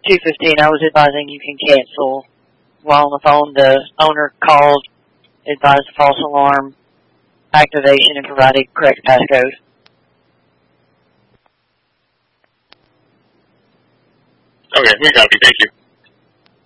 2:15, I was advising you can cancel. While on the phone, the owner called, advised false alarm activation, and provided correct passcode. Okay, we copy. Thank you.